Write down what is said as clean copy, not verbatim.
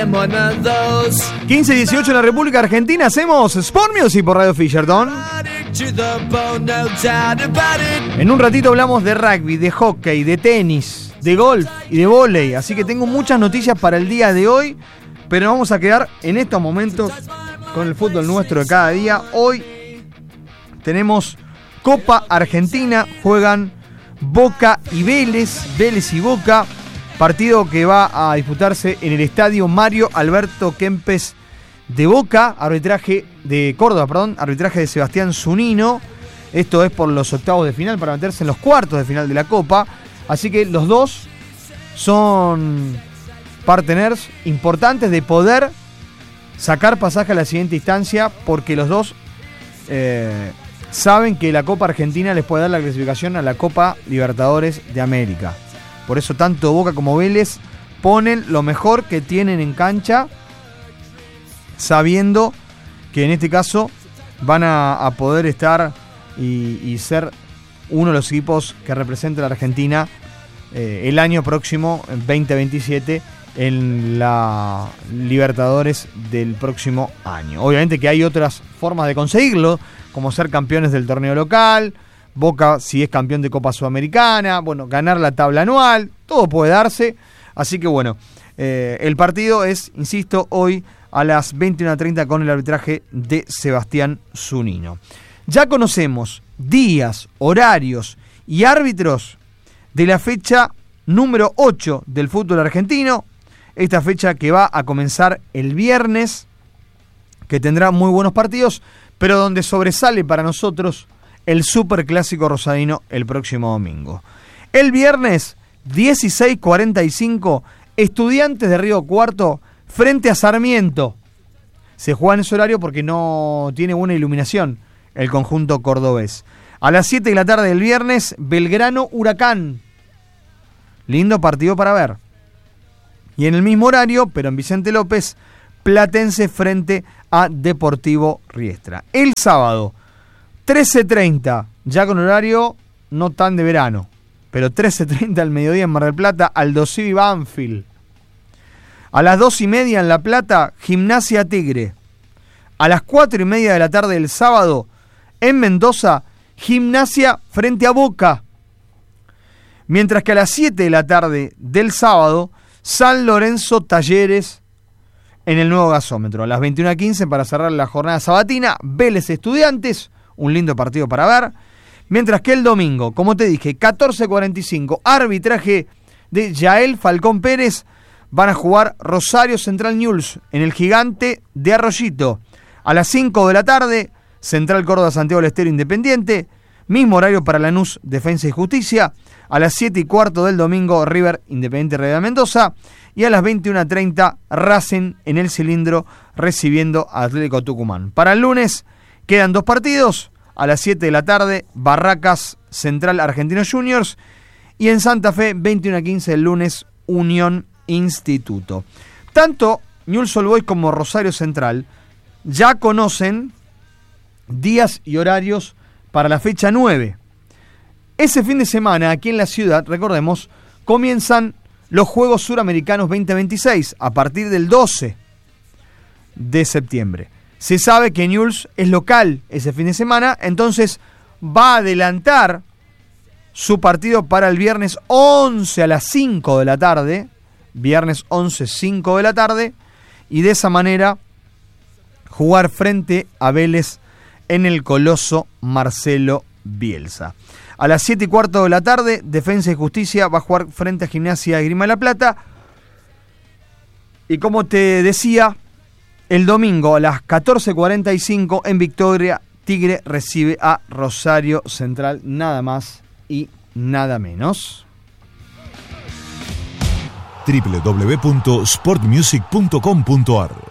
15:18 en la República Argentina. Hacemos Sport Music por Radio Fisherton. En un ratito hablamos de rugby, de hockey, de tenis, de golf y de vóley. Así que tengo muchas noticias para el día de hoy, pero nos vamos a quedar en estos momentos con el fútbol nuestro de cada día. Hoy tenemos Copa Argentina, juegan Boca y Vélez y Boca, partido que va a disputarse en el estadio Mario Alberto Kempes de Boca, arbitraje de Córdoba, arbitraje de Sebastián Zunino. Esto es por los octavos de final para meterse en los cuartos de final de la Copa, así que los dos son partners importantes de poder sacar pasaje a la siguiente instancia, porque los dos saben que la Copa Argentina les puede dar la clasificación a la Copa Libertadores de América. Por eso tanto Boca como Vélez ponen lo mejor que tienen en cancha, sabiendo que en este caso van a poder estar y ser uno de los equipos que representa a la Argentina el año próximo, 2027, en la Libertadores del próximo año. Obviamente que hay otras formas de conseguirlo, como ser campeones del torneo local, Boca si es campeón de Copa Sudamericana, bueno, ganar la tabla anual, todo puede darse. Así que bueno, el partido es, insisto, hoy a las 21:30 con el arbitraje de Sebastián Zunino. Ya conocemos días, horarios y árbitros de la fecha número 8 del fútbol argentino. Esta fecha que va a comenzar el viernes, que tendrá muy buenos partidos, pero donde sobresale para nosotros el superclásico rosarino el próximo domingo. El viernes, 16:45, Estudiantes de Río Cuarto frente a Sarmiento. Se juega en ese horario porque no tiene buena iluminación el conjunto cordobés. A las 7 de la tarde del viernes, Belgrano Huracán. Lindo partido para ver. Y en el mismo horario, pero en Vicente López, Platense frente a Deportivo Riestra. El sábado, 13:30, ya con horario no tan de verano, pero 13:30 al mediodía en Mar del Plata, Aldo Civi Banfield. A las 2:30 en La Plata, Gimnasia Tigre. A las 4:30 de la tarde del sábado, en Mendoza, Gimnasia frente a Boca. Mientras que a las 7 de la tarde del sábado, San Lorenzo Talleres en el nuevo gasómetro. A las 21:15 para cerrar la jornada sabatina, Vélez Estudiantes, un lindo partido para ver. Mientras que el domingo, como te dije, 14:45, arbitraje de Yael Falcón Pérez, van a jugar Rosario Central Newell's en el Gigante de Arroyito. A las 5 de la tarde, Central Córdoba Santiago del Estero Independiente, mismo horario para Lanús Defensa y Justicia. A las 7:15 del domingo, River Independiente Real Mendoza. Y a las 21:30, Racing en el Cilindro recibiendo a Atlético Tucumán. Para el lunes quedan dos partidos. A las 7 de la tarde, Barracas Central Argentinos Juniors. Y en Santa Fe, 21:15 el lunes, Unión Instituto. Tanto Newell's Old Boys como Rosario Central ya conocen días y horarios para la fecha 9. Ese fin de semana, aquí en la ciudad, recordemos, comienzan los Juegos Suramericanos 2026 a partir del 12 de septiembre. Se sabe que Newell's es local ese fin de semana, entonces va a adelantar su partido para el viernes 11 a las 5 de la tarde, viernes 11, 5 de la tarde, y de esa manera jugar frente a Vélez en el Coloso Marcelo Bielsa. A las 7:15 de la tarde, Defensa y Justicia va a jugar frente a Gimnasia de Grima de la Plata. Y como te decía, el domingo a las 14:45 en Victoria, Tigre recibe a Rosario Central, nada más y nada menos. www.sportmusic.com.ar